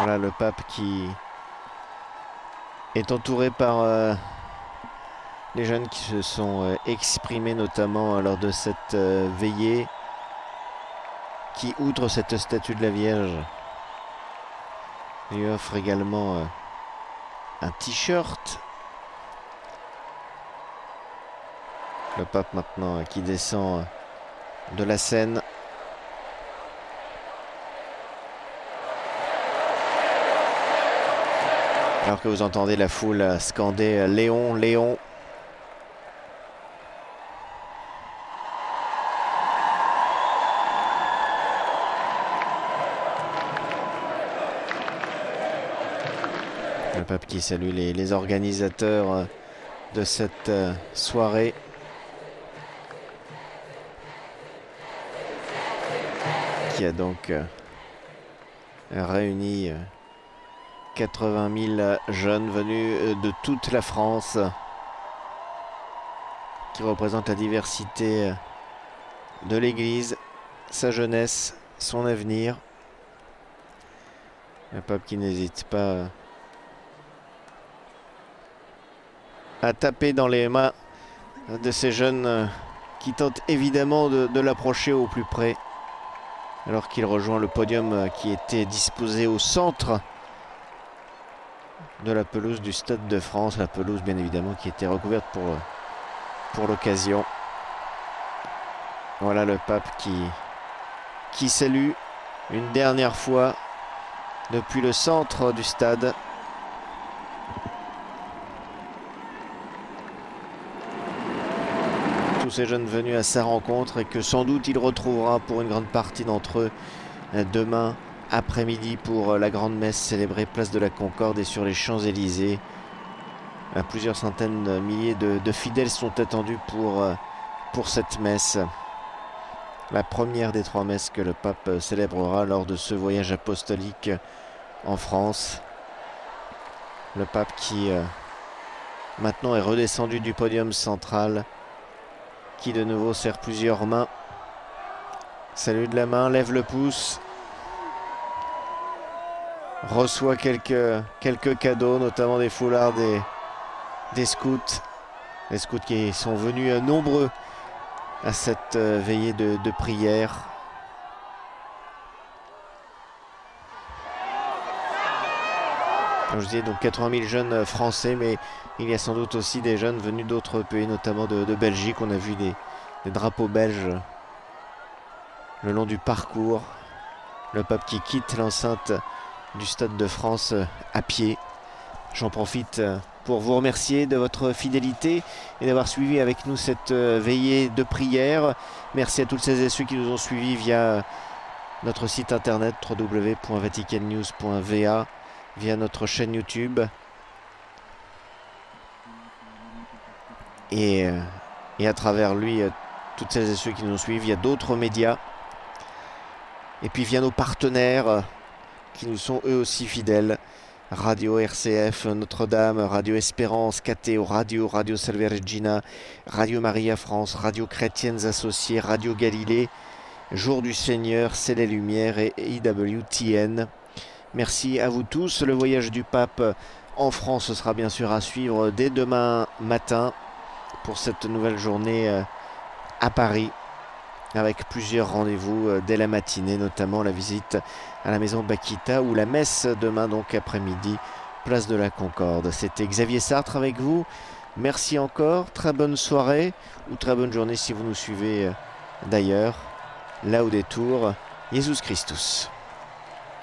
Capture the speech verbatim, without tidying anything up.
Voilà le pape qui est entouré par euh, les jeunes qui se sont euh, exprimés notamment euh, lors de cette euh, veillée, qui, outre cette statue de la Vierge, lui offre également euh, un t-shirt. Le pape maintenant euh, qui descend euh, de la scène. Alors que vous entendez la foule scander euh, Léon, Léon. Le pape qui salue les, les organisateurs euh, de cette euh, soirée. Qui a donc euh, réuni euh, quatre-vingt mille jeunes venus euh, de toute la France, qui représentent la diversité euh, de l'Église, sa jeunesse, son avenir. Le pape qui n'hésite pas euh, à taper dans les mains de ces jeunes euh, qui tentent évidemment de, de l'approcher au plus près, alors qu'il rejoint le podium euh, qui était disposé au centre de la pelouse du Stade de France, la pelouse bien évidemment qui était recouverte pour, pour l'occasion. Voilà le pape qui, qui salue une dernière fois depuis le centre du stade. Tous ces jeunes venus à sa rencontre et que sans doute il retrouvera pour une grande partie d'entre eux demain après-midi pour la grande messe célébrée place de la Concorde et sur les Champs-Élysées. Plusieurs centaines de milliers de, de fidèles sont attendus pour, pour cette messe. La première des trois messes que le pape célébrera lors de ce voyage apostolique en France. Le pape qui euh, maintenant est redescendu du podium central, qui de nouveau serre plusieurs mains. Salut de la main, lève le pouce. Reçoit quelques, quelques cadeaux, notamment des foulards des, des scouts. Les scouts qui sont venus euh, nombreux à cette euh, veillée de, de prière. Comme je disais, donc quatre-vingt mille jeunes français, mais il y a sans doute aussi des jeunes venus d'autres pays, notamment de, de Belgique. On a vu des, des drapeaux belges le long du parcours. Le pape qui quitte l'enceinte du Stade de France à pied. J'en profite pour vous remercier de votre fidélité et d'avoir suivi avec nous cette veillée de prière. Merci à toutes celles et ceux qui nous ont suivis via notre site internet w w w point vatican news point v a, via notre chaîne YouTube et, et à travers lui toutes celles et ceux qui nous ont suivis via d'autres médias et puis via nos partenaires qui nous sont eux aussi fidèles. Radio R C F, Notre-Dame, Radio Espérance, Cateo Radio, Radio Salve Regina, Radio Maria France, Radio Chrétiennes Associées, Radio Galilée, Jour du Seigneur, C'est les Lumières et I W T N. Merci à vous tous. Le voyage du pape en France sera bien sûr à suivre dès demain matin pour cette nouvelle journée à Paris, avec plusieurs rendez-vous dès la matinée, notamment la visite à la maison Bakita ou la messe demain donc après-midi, place de la Concorde. C'était Xavier Sartre avec vous. Merci encore, très bonne soirée ou très bonne journée si vous nous suivez d'ailleurs. Laudetur, Jesus Christus.